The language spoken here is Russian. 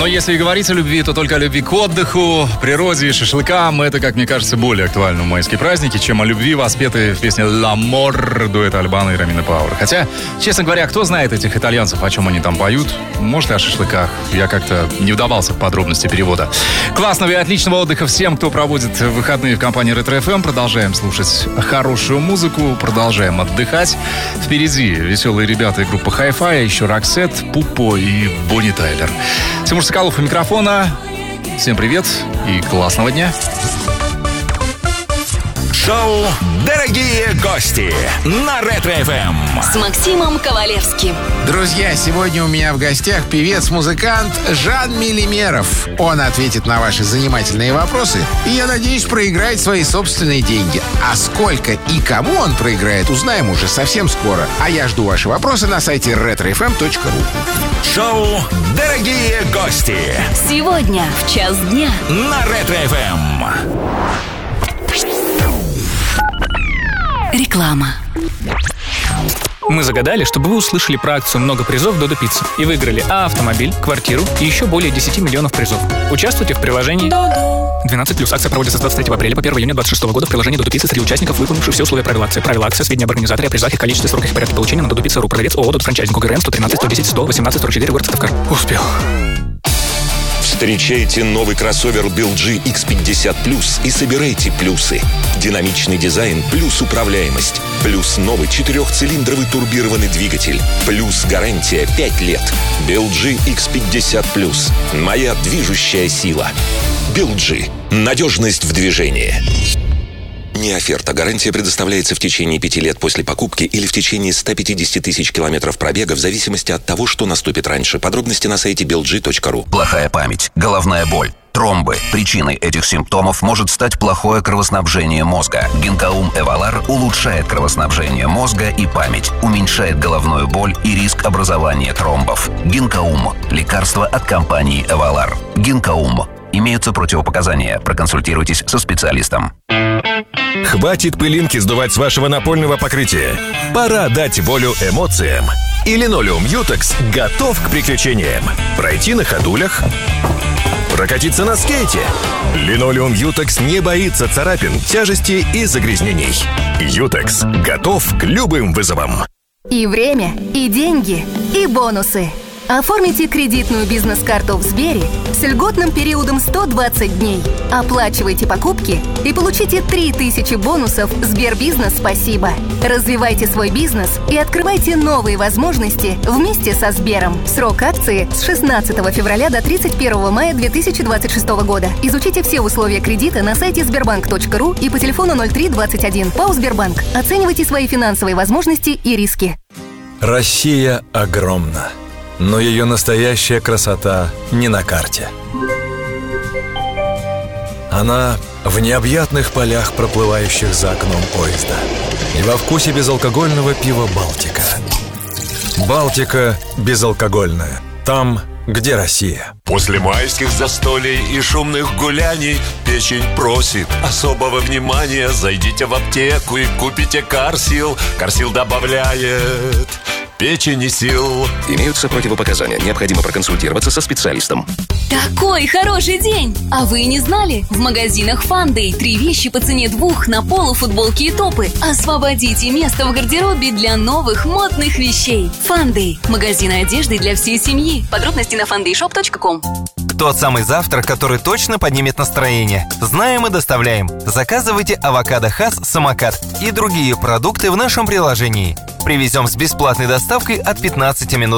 Но если и говорить о любви, то только о любви к отдыху, природе и шашлыкам. Это, как мне кажется, более актуально в майские праздники, чем о любви, воспетой в песне «L'Amor» дуэта Альбано и Ромина Пауэр. Хотя, честно говоря, кто знает этих итальянцев, о чем они там поют? Может, и о шашлыках. Я как-то не вдавался в подробности перевода. Классного и отличного отдыха всем, кто проводит выходные в компании Ретро FM. Продолжаем слушать хорошую музыку, продолжаем отдыхать. Впереди веселые ребята и группа Hi-Fi, а еще Роксет, Пупо и Бонни Тайлер. Тимур Соколов у микрофона. Всем привет и классного дня. Шоу «Дорогие гости» на Ретро-ФМ с Максимом Ковалевским. Друзья, сегодня у меня в гостях певец-музыкант Жан Мелимеров. Он ответит на ваши занимательные вопросы и, я надеюсь, проиграет свои собственные деньги. А сколько и кому он проиграет, узнаем уже совсем скоро. А я жду ваши вопросы на сайте retrofm.ru. Шоу «Дорогие гости» сегодня в час дня на Ретро-ФМ. Реклама. Мы загадали, чтобы вы услышали про акцию «Много призов Додо Пицца» и выиграли автомобиль, квартиру и еще более 10 миллионов призов. Участвуйте в приложении 12+. Акция проводится с 23 апреля по 1 июня 2026 года в приложении Додо Пицца среди участников, выполнивших все условия правил акции. Правила акции, сведения об организаторе, о призах, их количестве, сроках и порядке получения на Додо-Пицца.ру. Продавец ООО «Додо Франчайзинг», УГРН 113 110 100 18 44, город Сыктывкар. Успел. Встречайте новый кроссовер BeelG X50 Plus и собирайте плюсы. Динамичный дизайн плюс управляемость. Плюс новый 4-цилиндровый турбированный двигатель. Плюс гарантия 5 лет. BeelG X50 Plus. Моя движущая сила. BeelG. Надежность в движении. Не оферта. Гарантия предоставляется в течение 5 лет после покупки или в течение 150 тысяч километров пробега в зависимости от того, что наступит раньше. Подробности на сайте beelg.ru. Плохая память, головная боль, тромбы. Причиной этих симптомов может стать плохое кровоснабжение мозга. Гинкаум Эвалар улучшает кровоснабжение мозга и память, уменьшает головную боль и риск образования тромбов. Гинкаум – лекарство от компании Эвалар. Гинкаум. Имеются противопоказания. Проконсультируйтесь со специалистом. Хватит пылинки сдувать с вашего напольного покрытия. Пора дать волю эмоциям. И линолеум Ютекс готов к приключениям. Пройти на ходулях, прокатиться на скейте. Линолеум Ютекс не боится царапин, тяжести и загрязнений. Ютекс готов к любым вызовам. И время, и деньги, и бонусы. Оформите кредитную бизнес-карту в Сбере с льготным периодом 120 дней. Оплачивайте покупки и получите 3000 бонусов «Сбербизнес Спасибо». Развивайте свой бизнес и открывайте новые возможности вместе со Сбером. Срок акции с 16 февраля до 31 мая 2026 года. Изучите все условия кредита на сайте sberbank.ru и по телефону 0321. ПАО «Сбербанк». Оценивайте свои финансовые возможности и риски. Россия огромна. Но ее настоящая красота не на карте. Она в необъятных полях, проплывающих за окном поезда. И во вкусе безалкогольного пива «Балтика». «Балтика» безалкогольная. Там, где Россия. После майских застолий и шумных гуляний печень просит особого внимания. Зайдите в аптеку и купите Карсил. Карсил добавляет печени сил. Имеются противопоказания. Необходимо проконсультироваться со специалистом. Такой хороший день! А вы не знали? В магазинах Фандэй 3 вещи по цене 2 на полу, футболки и топы. Освободите место в гардеробе для новых модных вещей. Фандэй. Магазин одежды для всей семьи. Подробности на fandayshop.com. Тот самый завтрак, который точно поднимет настроение. Знаем и доставляем. Заказывайте авокадо Хас Самокат и другие продукты в нашем приложении. Привезем с бесплатной доставкой от 15 минут.